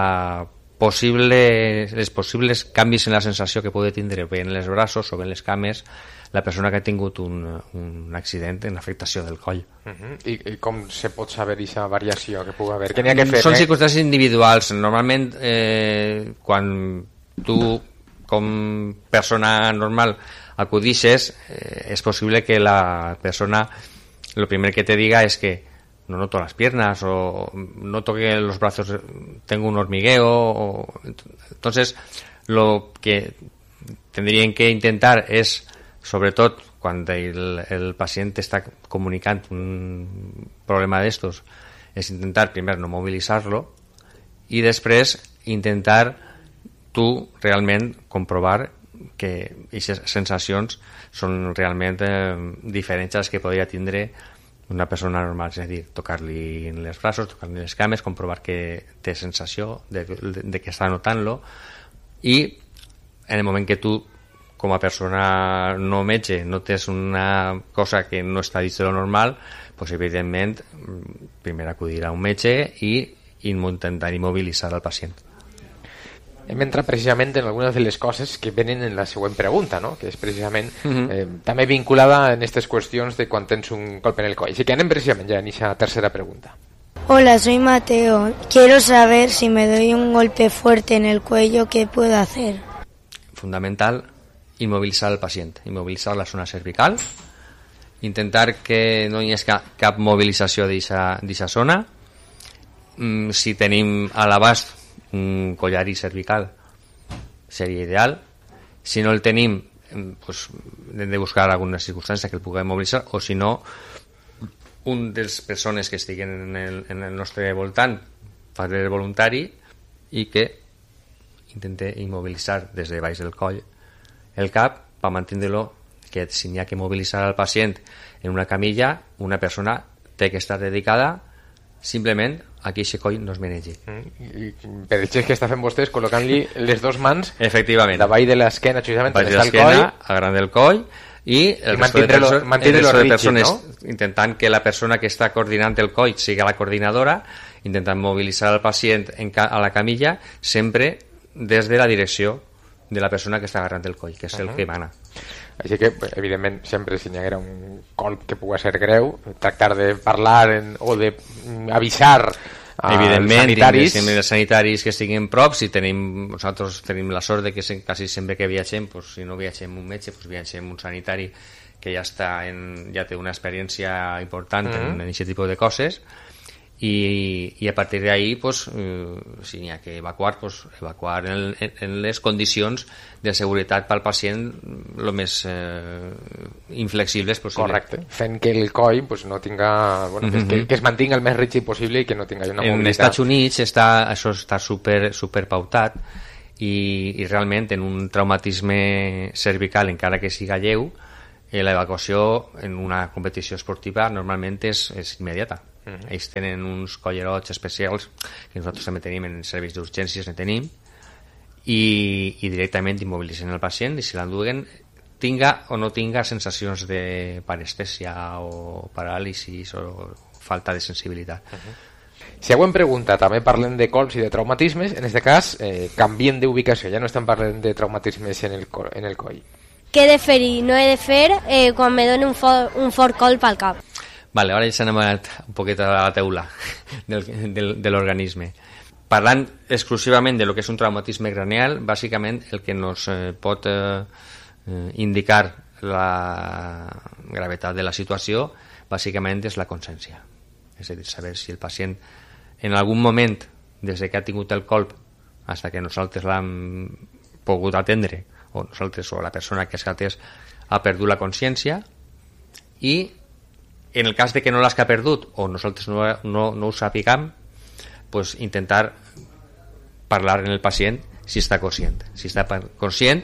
Speaker 8: els possibles canvis en la sensació que pugui tindre bé en els braços o bé en les cames la persona que ha tingut un accident en l'afectació del coll.
Speaker 7: I com se pot saber aquesta variació que pugui haver? Què n'hi ha que fer?
Speaker 8: Són circumstàncies individuals. Normalment, quan tu, com persona normal, acudixes, és possible que la persona lo primer que te diga es que no noto las piernas o noto que los brazos tengo un hormigueo. Entonces, lo que tendrían que intentar es, sobretot quan el pacient està comunicant un problema d'estos, és intentar primer no mobilitzar-lo i després intentar tu realment comprovar que aquestes sensacions són realment diferents a les que podria tindre una persona normal, és a dir, tocar-li en els braços, tocar-li les cames, comprovar que té sensació de que està notant-lo, i en el moment que tu com a persona no metge notes una cosa que no està dins de lo normal, pues evidentment primer acudir a un metge i intentar immobilitzar el pacient.
Speaker 7: Hem entrat precisament en algunes de les coses que venen en la següent pregunta, ¿no?, que és precisament també vinculada en aquestes qüestions de quan tens un colp en el coll. Així que anem precisament ja en aquesta tercera pregunta.
Speaker 11: Hola, soy Mateo. Quiero saber si me doy un golpe fuerte en el cuello, ¿qué puedo hacer? Fundamental,
Speaker 8: Inmobilitzar el pacient, immobilitzar la zona cervical, intentar que no hi hagi cap mobilització d'aquesta zona. Si tenim a l'abast un collari cervical seria ideal. Si no el tenim, pues, hem de buscar alguna circumstància que el puguem mobilitzar, o si no, un de les persones que estiguen en el nostre voltant fa el voluntari i que intente immobilitzar des de baix del coll el cap per mantenir-lo, que si n'hi ha que mobilitzar al pacient en una camilla, una persona té que estar dedicada simplement aquí aquest coll no es menegi.
Speaker 7: I per el gest que està fent vostès, col·locant-li les dues mans
Speaker 8: davall
Speaker 7: de l'esquena, justament
Speaker 8: on està el coll, a gran del coll, i el resto de persones, no? Intentant que la persona que està coordinant el coll sigui la coordinadora, intentant mobilitzar el pacient a la camilla, sempre des de la direcció de la persona que està agarrant el coll, que és el que mana.
Speaker 7: Així que, evidentment, sempre si n'hi haguera un colp que pugui ser greu, tractar de parlar o d'avisar
Speaker 8: evidentment,
Speaker 7: sanitaris.
Speaker 8: Els sanitaris que estiguin prop, nosaltres tenim la sort de que quasi sempre que viatgem, si no viatgem un metge, viatgem un sanitari que ja té una experiència important en aquest tipus de coses, i a partir d'ahí si n'hi ha que evacuar, evacuar en les condicions de seguretat pel pacient el més inflexibles possible.
Speaker 7: Correcte, fent que el coll no tinga, que es mantingui el més rígid possible i que no tinga una mobilitat.
Speaker 8: En Estats Units això està super pautat, i realment en un traumatisme cervical, encara que siga lleu, l'evacuació en una competició esportiva normalment és immediata. Ells tenen uns collerots especials que nosaltres també tenim en serveis d'urgències, i directament immobilitzen el pacient, i si l'enduguen tinga o no tinga sensacions de parestèsia o paràlisis o falta de sensibilitat.
Speaker 7: Següent pregunta, també parlem de colps i de traumatismes, en aquest cas canviem d'ubicació, ja no estem parlant de traumatismes en el coll.
Speaker 12: Què he de fer i no he de fer quan me doni un fort colp al cap?
Speaker 8: Vale, ara ja s'ha anat un poquet a la teula de l'organisme. Parlant exclusivament de lo que és un traumatisme craneal, bàsicament el que ens pot indicar la gravetat de la situació bàsicament és la consciència. És a dir, saber si el pacient en algun moment, des que ha tingut el colp fins que nosaltres l'hem pogut atendre, o la persona que s'ha atès ha perdut la consciència, i en el cas de que no l'has perdut o nosaltres no ho sapiguem, intentar parlar amb el pacient si està conscient. Si està conscient,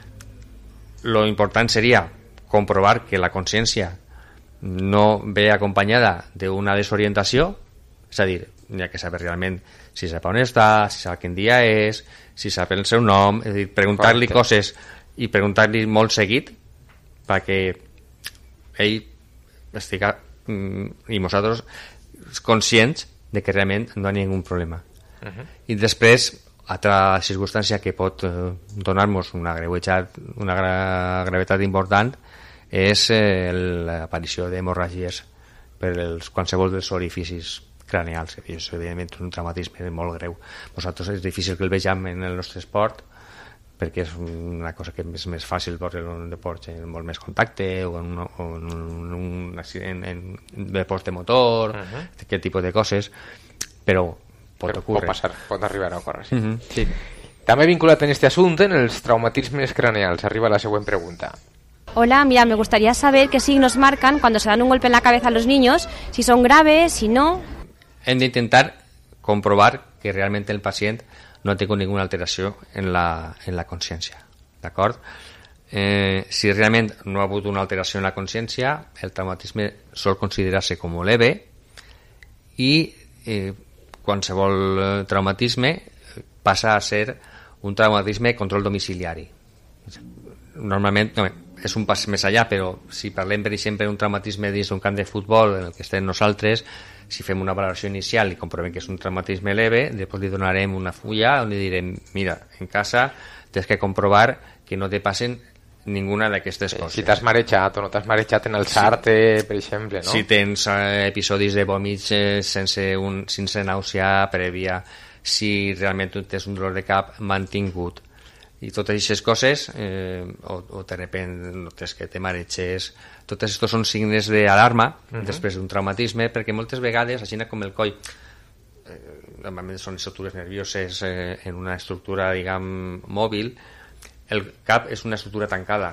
Speaker 8: lo important seria comprovar que la consciència no ve acompanyada d'una desorientació, és a dir, hi ha que saber realment si sap on està, si sap quin dia és, si sap el seu nom, és a dir, preguntar-li coses i preguntar-li molt seguit perquè ell estiga i nosaltres conscients de que realment no hi ha ningun problema. I després, altra circumstància que pot donar-nos una gravetat important és l'aparició d'hemorràgies per qualsevol dels orificis craneals, que és evidentment un traumatisme molt greu. Nosaltres és difícil que el vegem en el nostre esport, perquè és una cosa que és més fàcil veure en un deport amb molt més contacte o en un accident en deport de motor, aquest tipus de coses, però pot
Speaker 7: passar, pot arribar a ocórrer. Sí. També vinculat en este assumpte, en els traumatismes craneals, arriba la següent pregunta.
Speaker 13: Hola, mira, me gustaría saber qué signos marcan cuando se dan un golpe en la cabeza a los niños, si son graves, si no.
Speaker 8: Hem d'intentar comprovar que realment el pacient no ha tingut ninguna alteració en la consciència, d'acord? Si realment no ha hagut una alteració en la consciència, el traumatisme sol considerar-se com leve, i qualsevol traumatisme passa a ser un traumatisme de control domiciliari. Normalment és un pas més allà, però si parlem, per exemple, d'un traumatisme dins d'un camp de futbol en el que estem nosaltres, si fem una valoració inicial i comprovem que és un traumatisme leve, després li donarem una fulla on li direm, mira, en casa tens que comprovar que no te passen ninguna d'aquestes coses.
Speaker 7: Si t'has marejat o no t'has marejat en alçar-te, per exemple, no?
Speaker 8: Si tens episodis de vòmits sense nàusea prèvia, si realment tens un dolor de cap mantingut, i totes aquestes coses, o de repente notes que te mareges, tots aquests són signes d'alarma després d'un traumatisme, perquè moltes vegades, així com el coll, normalment són estructures nervioses en una estructura, diguem, mòbil, el cap és una estructura tancada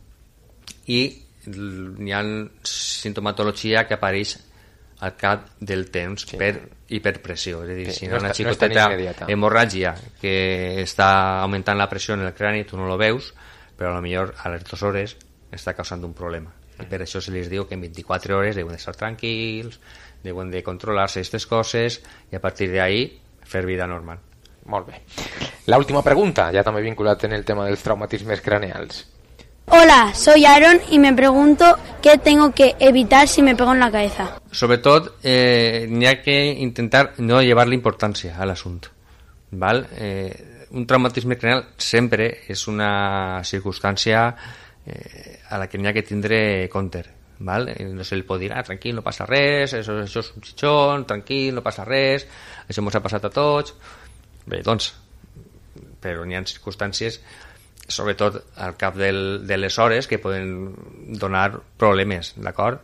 Speaker 8: i hi ha sintomatologia que apareix al cap del temps per hiperpressió, és a dir, si hi ha una xicoteta hemorràgia que està augmentant la pressió en el crani, tu no lo veus, però a lo millor a les 2 hores està causant un problema. I per això se les diu que en 24 hores deuen d'estar tranquils, deuen de controlar-se aquestes coses i a partir d'ahí fer vida normal.
Speaker 7: Molt bé. L'última pregunta, ya también vinculat en el tema dels traumatismes craneals.
Speaker 11: Hola, soy Aaron y me pregunto qué tengo que evitar si me pego en la cabeza.
Speaker 8: Sobretot, n'hi ha que intentar no llevar-li importància a l'assumpte. Val? Un traumatisme craneal sempre és una circumstància a la que n'hi ha que tindre compte. Val? No se li pot dir, tranquil, no passa res, això és un xitxon, tranquil, no passa res, això ens ha passat a tots. Bé, doncs, però n'hi ha circumstàncies, sobretot al cap de les hores, que poden donar problemes, d'acord?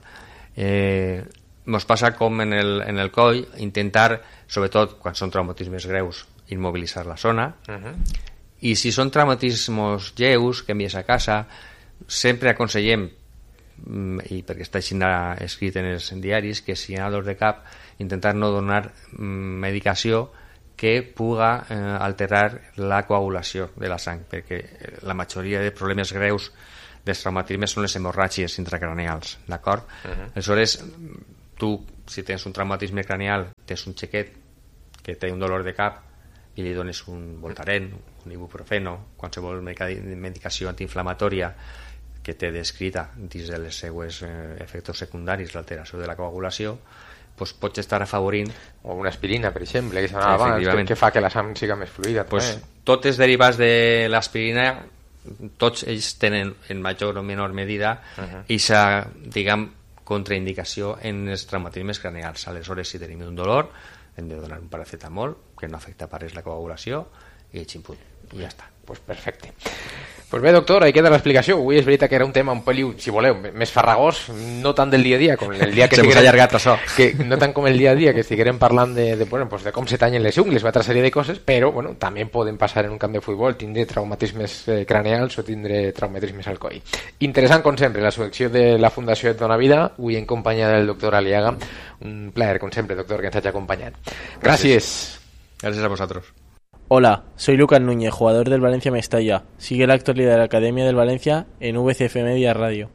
Speaker 8: Ens passa com en el coll, intentar, sobretot quan són traumatismes greus, immobilitzar la zona, i si són traumatismes lleus que envies a casa, sempre aconsellem, i perquè està així escrit en els diaris, que si hi ha dolor de cap, intentar no donar medicació que puga alterar la coagulació de la sang, perquè la majoria de problemes greus dels traumatismes són les hemorràgies intracraneals, d'acord? Aleshores, tu, si tens un traumatisme craneal, tens un xiquet que té un dolor de cap i li dones un Voltaren, un ibuprofeno, qualsevol medicació antiinflamatòria que té descrita dins de les seues efectes secundaris, l'alteració de la coagulació, pues pots estar afavorint...
Speaker 7: O una aspirina, per exemple, que s'anava abans, que fa que la sang siga més fluida.
Speaker 8: Pues, tots els derivats de l'aspirina, tots ells tenen en major o menor medida aquesta, diguem, contraindicació en els traumatismes craneals. Aleshores, si tenim un dolor, hem de donar un paracetamol, que no afecta per res la coagulació, i ximput, i ja està.
Speaker 7: Pues perfecte. Pues bé, doctor, ahí queda l'explicació. Avui és veritat que era un tema un peliu, si voleu, més farragós, no tant del dia a dia com el dia que
Speaker 8: s'ha allargat això.
Speaker 7: No tant com el dia a dia, que estiguem parlant de com se tallen les ungles, una altra sèrie de coses, però bueno, també poden passar en un camp de futbol, tindre traumatismes craneals o tindre traumatismes al coll. Interessant, com sempre, la secció de la Fundació Et Dona Vida, avui en companyia del doctor Aliaga. Un plaer, com sempre, doctor, que ens hagi acompanyat. Gràcies.
Speaker 8: Gràcies a vosaltres.
Speaker 14: Hola, soy Lucas Núñez, jugador del Valencia Mestalla. Sigue la actualidad de la Academia del Valencia en VCF Media Radio.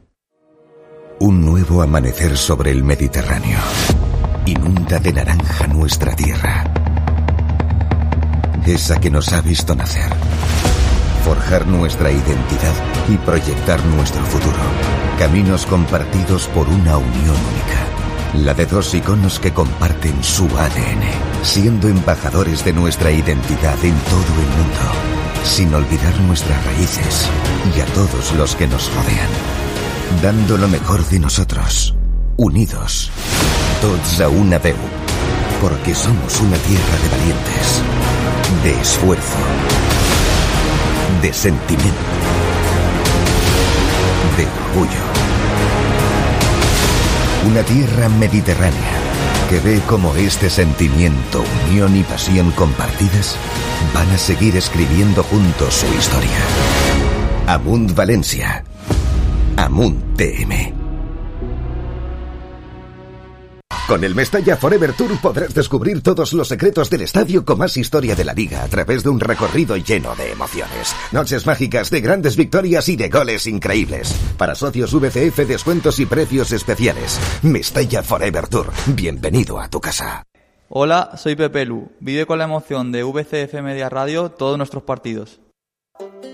Speaker 3: Un nuevo amanecer sobre el Mediterráneo inunda de naranja nuestra tierra, esa que nos ha visto nacer, forjar nuestra identidad y proyectar nuestro futuro. Caminos compartidos por una unión única, la de dos iconos que comparten su ADN, siendo embajadores de nuestra identidad en todo el mundo, sin olvidar nuestras raíces y a todos los que nos rodean, dando lo mejor de nosotros, unidos, tots a una veu, porque somos una tierra de valientes, de esfuerzo, de sentimiento, de orgullo. Una tierra mediterránea que ve como este sentimiento, unión y pasión compartidas van a seguir escribiendo juntos su historia. Amunt Valencia. Amunt TM. Con el Mestalla Forever Tour podrás descubrir todos los secretos del estadio con más historia de la liga a través de un recorrido lleno de emociones. Noches mágicas de grandes victorias y de goles increíbles. Para socios VCF, descuentos y precios especiales. Mestalla Forever Tour. Bienvenido a tu casa.
Speaker 15: Hola, soy Pepe Lu. Vive con la emoción de VCF Media Radio todos nuestros partidos.